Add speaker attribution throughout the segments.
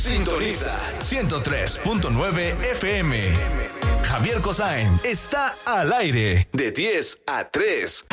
Speaker 1: Sintoniza 103.9 FM. Javier Kosain está al aire de 10 a 3.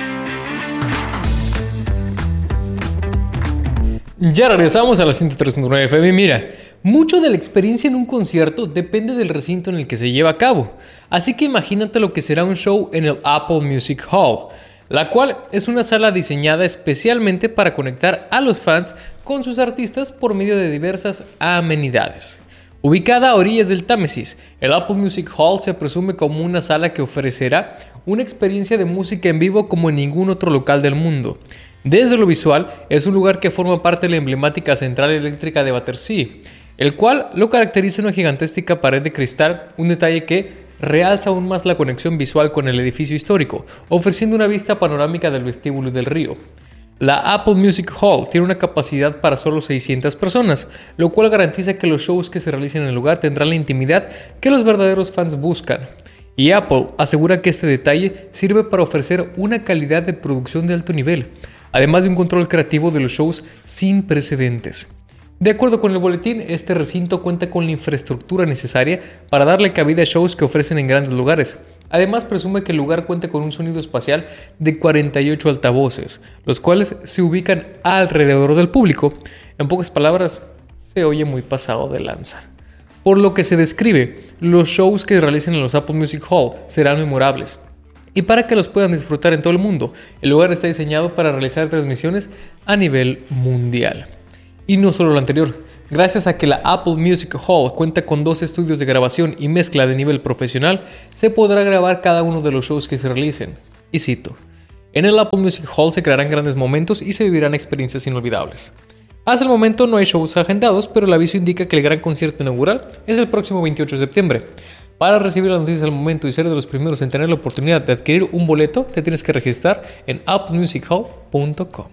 Speaker 2: Ya regresamos a la 103.9 FM. Mira, mucho de la experiencia en un concierto depende del recinto en el que se lleva a cabo. Así que imagínate lo que será un show en el Apple Music Hall, la cual es una sala diseñada especialmente para conectar a los fans con sus artistas por medio de diversas amenidades. Ubicada a orillas del Támesis, el Apple Music Hall se presume como una sala que ofrecerá una experiencia de música en vivo como en ningún otro local del mundo. Desde lo visual, es un lugar que forma parte de la emblemática central eléctrica de Battersea, el cual lo caracteriza una gigantesca pared de cristal, un detalle que realza aún más la conexión visual con el edificio histórico, ofreciendo una vista panorámica del vestíbulo y del río. La Apple Music Hall tiene una capacidad para solo 600 personas, lo cual garantiza que los shows que se realicen en el lugar tendrán la intimidad que los verdaderos fans buscan. Y Apple asegura que este detalle sirve para ofrecer una calidad de producción de alto nivel, además de un control creativo de los shows sin precedentes. De acuerdo con el boletín, este recinto cuenta con la infraestructura necesaria para darle cabida a shows que ofrecen en grandes lugares. Además, presume que el lugar cuenta con un sonido espacial de 48 altavoces, los cuales se ubican alrededor del público. En pocas palabras, se oye muy pasado de lanza. Por lo que se describe, los shows que realicen en los Apple Music Hall serán memorables. Y para que los puedan disfrutar en todo el mundo, el lugar está diseñado para realizar transmisiones a nivel mundial. Y no solo lo anterior, gracias a que la Apple Music Hall cuenta con 2 estudios de grabación y mezcla de nivel profesional, se podrá grabar cada uno de los shows que se realicen. Y cito: en el Apple Music Hall se crearán grandes momentos y se vivirán experiencias inolvidables. Hasta el momento no hay shows agendados, pero el aviso indica que el gran concierto inaugural es el próximo 28 de septiembre. Para recibir las noticias al momento y ser de los primeros en tener la oportunidad de adquirir un boleto, te tienes que registrar en applemusichall.com.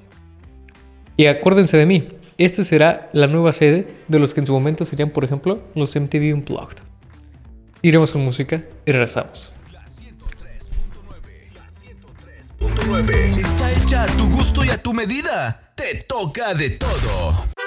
Speaker 2: Y acuérdense de mí, esta será la nueva sede de los que en su momento serían, por ejemplo, los MTV Unplugged. Iremos con música y regresamos.
Speaker 1: La 103.9 está hecha a tu gusto y a tu medida. Te toca de todo.